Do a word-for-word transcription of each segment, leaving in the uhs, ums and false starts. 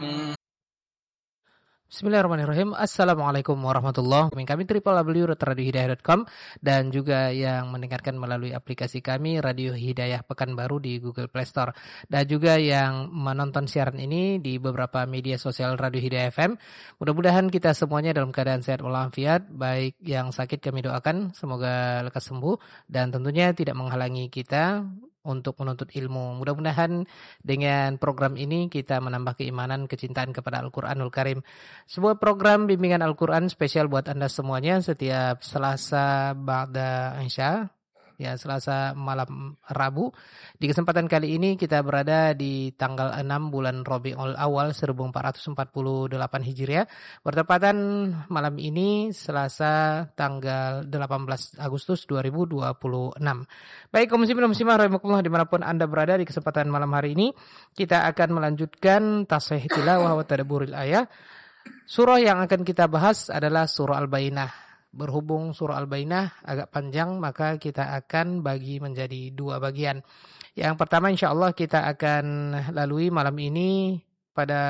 Bismillahirrahmanirrahim. Assalamualaikum warahmatullahi wabarakatuh. Kami w w w titik radio hidayah titik com dan juga yang mendengarkan melalui aplikasi kami Radio Hidayah Pekanbaru di Google Play Store, dan juga yang menonton siaran ini di beberapa media sosial Radio Hidayah F M. Mudah-mudahan kita semuanya dalam keadaan sehat walafiat. Baik yang sakit kami doakan semoga lekas sembuh, dan tentunya tidak menghalangi kita untuk menuntut ilmu. Mudah-mudahan dengan program ini kita menambah keimanan, kecintaan kepada Al-Quranul Karim. Sebuah program bimbingan Al-Quran spesial buat Anda semuanya setiap Selasa ba'da Isya, ya Selasa malam Rabu. Di kesempatan kali ini kita berada di tanggal enam bulan Rabiul Awal seribu empat ratus empat puluh delapan Hijriah, bertepatan malam ini Selasa tanggal delapan belas Agustus dua ribu dua puluh enam. Baik kaum muslimin dan muslimah rahimakumullah dimanapun Anda berada, di kesempatan malam hari ini kita akan melanjutkan tasahih tilawah wa tadabburil ayah. Surah yang akan kita bahas adalah surah Al-Bayyinah. Berhubung surah Al-Bayyinah agak panjang, maka kita akan bagi menjadi dua bagian. Yang pertama insyaallah kita akan lalui malam ini pada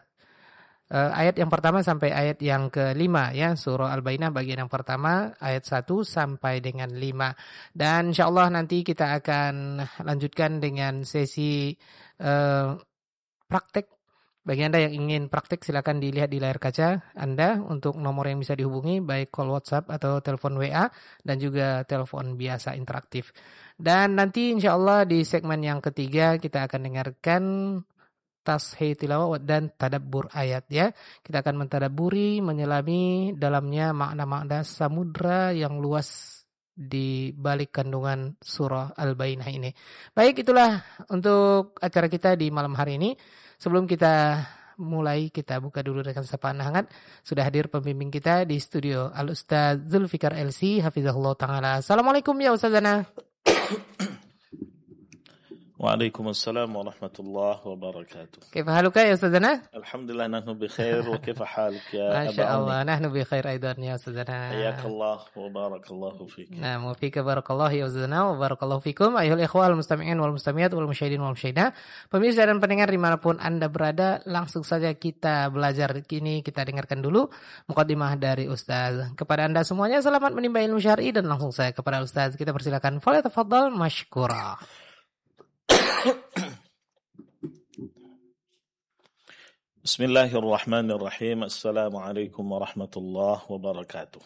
uh, ayat yang pertama sampai ayat yang kelima, ya, surah Al-Bayyinah bagian yang pertama ayat satu sampai dengan lima. Dan insyaallah nanti kita akan lanjutkan dengan sesi uh, praktek. Bagi Anda yang ingin praktik silakan dilihat di layar kaca Anda untuk nomor yang bisa dihubungi, baik call WhatsApp atau telepon W A dan juga telepon biasa interaktif. Dan nanti insyaallah di segmen yang ketiga kita akan dengarkan tashih tilawah dan tadabbur ayat, ya. Kita akan mentadabburi, menyelami dalamnya makna-makna samudra yang luas di balik kandungan surah Al-Bayyinah ini. Baik, itulah untuk acara kita di malam hari ini. Sebelum kita mulai, kita buka dulu dengan sapaan hangat. Sudah hadir pembimbing kita di studio, Al-Ustaz Zulfikar L C, hafizahullah ta'ala. Assalamualaikum ya Ustazana. Waalaikumsalam warahmatullahi wabarakatuh. Kaifa haluka ya Ustazana? Alhamdulillah nahnu bi khair, wa kaifa haluk ya Aba? Masyaallah, nahnu bi khair aidan ya Ustazana. Hayakallah wa barakallahu fik. Nah, wa fika barakallahu ya Ustazana wa barakallahu fikum ayyuhal ikhwal mustami'in wal mustami'at wal musyahidin wal musyahidah. Pemirsa dan pendengar dimanapun Anda berada, langsung saja kita belajar. Kini kita dengarkan dulu muqaddimah dari Ustaz. Kepada Anda semuanya selamat menimba ilmu syar'i, dan langsung saya kepada Ustaz. Kita persilakan, falyatafaddal mashkura. Bismillahirrahmanirrahim. Assalamualaikum warahmatullahi wabarakatuh.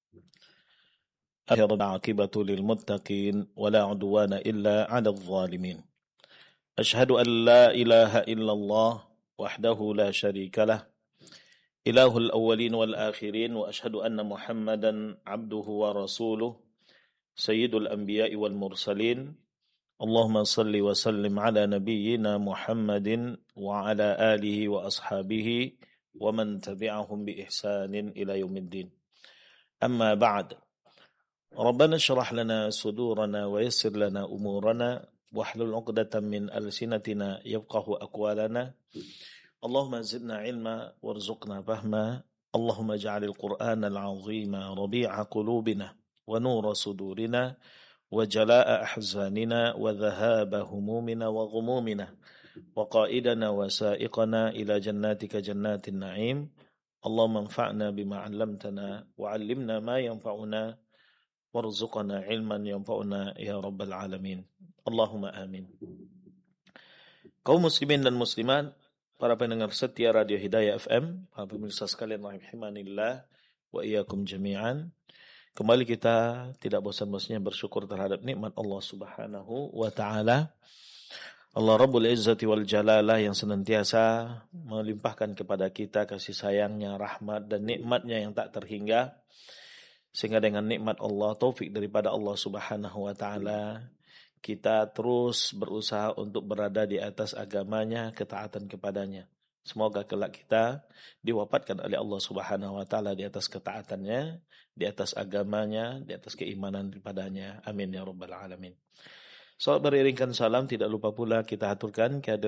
Akhirul aqibatu lil muttaqin wa la udwana illa 'alal zalimin. Ashhadu an la ilaha illallah wahdahu la syarika lah, ilahul awwalin wal akhirin, wa ashhadu anna Muhammadan 'abduhu wa rasuluh, sayyidul anbiya'i wal mursalin. Allahumma salli wa sallim ala nabiyyina Muhammadin wa ala alihi wa ashabihi wa man tabi'ahum bi ihsanin ila yaumiddin. Amma ba'd. Rabbana shrah lana sudurana wa yassir lana umurana wahlul 'uqdatam min alsinatina yafqahu aqwalana. Allahumma zidna ilma warzuqna fahma. Allahumma ij'alil Qur'ana al-'azima rabi'a qulubina wa nura sudurina وجلاء أحزاننا وذهاب همومنا وغمومنا وقائدنا وسائقنا إلى جناتك جنات النعيم. اللهم انفعنا بما علمتنا وعلمنا ما ينفعنا وارزقنا علما ينفعنا يا رب العالمين. اللهم آمين. Kaum muslimin dan muslimat, para pendengar setia Radio Hidayah F M, para pemirsa sekalian rahimanillah wa iyyakum jami'an. Kembali kita tidak bosan-bosannya bersyukur terhadap nikmat Allah Subhanahu wa taala. Allah Rabbul Izzati wal Jalalah yang senantiasa melimpahkan kepada kita kasih sayangnya, rahmat dan nikmatnya yang tak terhingga. Sehingga dengan nikmat Allah, taufik daripada Allah Subhanahu wa taala, kita terus berusaha untuk berada di atas agamanya, ketaatan kepadanya. Semoga kelak kita diwafatkan oleh Allah Subhanahu wa taala di atas ketaatannya, di atas agamanya, di atas keimanan kepadanya. Amin ya rabbal alamin. Salat beriringkan salam, tidak lupa pula kita aturkan kehadiran